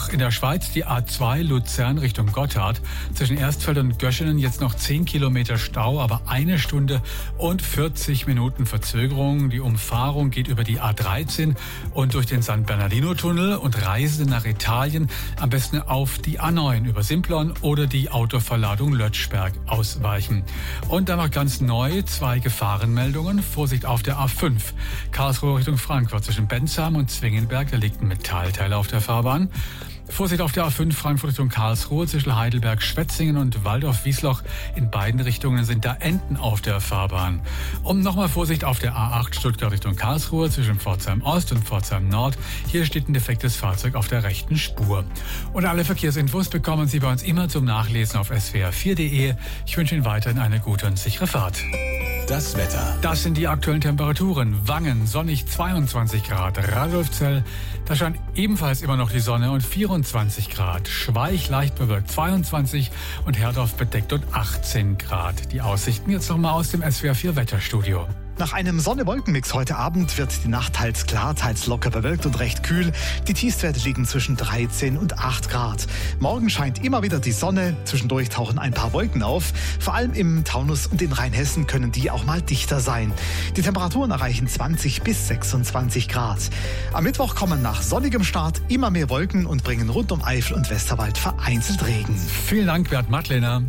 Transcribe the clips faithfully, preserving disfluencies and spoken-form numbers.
Noch in der Schweiz die A zwei Luzern Richtung Gotthard. Zwischen Erstfeld und Göschenen jetzt noch zehn Kilometer Stau, aber eine Stunde und vierzig Minuten Verzögerung. Die Umfahrung geht über die A dreizehn und durch den San Bernardino-Tunnel und Reisende nach Italien am besten auf die A neun über Simplon oder die Autoverladung Lötschberg ausweichen. Und dann noch ganz neu zwei Gefahrenmeldungen. Vorsicht auf der A fünf. Karlsruhe Richtung Frankfurt zwischen Bensheim und Zwingenberg. Da liegt ein Metallteil auf der Fahrbahn. Vorsicht auf der A fünf Frankfurt Richtung Karlsruhe zwischen Heidelberg, Schwetzingen und Waldorf-Wiesloch. In beiden Richtungen sind da Enten auf der Fahrbahn. Und nochmal Vorsicht auf der A acht Stuttgart Richtung Karlsruhe zwischen Pforzheim Ost und Pforzheim Nord. Hier steht ein defektes Fahrzeug auf der rechten Spur. Und alle Verkehrsinfos bekommen Sie bei uns immer zum Nachlesen auf s w r vier punkt d e. Ich wünsche Ihnen weiterhin eine gute und sichere Fahrt. Das Wetter. Das sind die aktuellen Temperaturen. Wangen sonnig zweiundzwanzig Grad. Radolfzell, da scheint ebenfalls immer noch die Sonne und vierundzwanzig Grad. Schweich leicht bewölkt zweiundzwanzig und Herdorf bedeckt und achtzehn Grad. Die Aussichten jetzt nochmal aus dem S W R vier Wetterstudio. Nach einem Sonne-Wolken-Mix heute Abend wird die Nacht teils klar, teils locker bewölkt und recht kühl. Die Tiefstwerte liegen zwischen dreizehn und acht Grad. Morgen scheint immer wieder die Sonne. Zwischendurch tauchen ein paar Wolken auf. Vor allem im Taunus und in Rheinhessen können die auch mal dichter sein. Die Temperaturen erreichen zwanzig bis sechsundzwanzig Grad. Am Mittwoch kommen nach sonnigem Start immer mehr Wolken und bringen rund um Eifel und Westerwald vereinzelt Regen. Vielen Dank, Bert Madlener.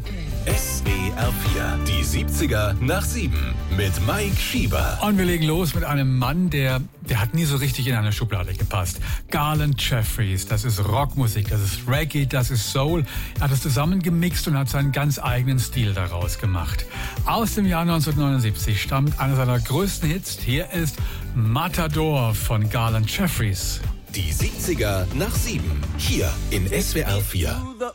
S W R vier, die siebziger nach sieben mit Mike Schieber. Und wir legen los mit einem Mann, der, der hat nie so richtig in eine Schublade gepasst. Garland Jeffries, das ist Rockmusik, das ist Reggae, das ist Soul. Er hat es zusammengemixt und hat seinen ganz eigenen Stil daraus gemacht. Aus dem Jahr neunzehnhundertneunundsiebzig stammt einer seiner größten Hits. Hier ist Matador von Garland Jeffries. Die siebziger nach sieben, hier in S W R vier.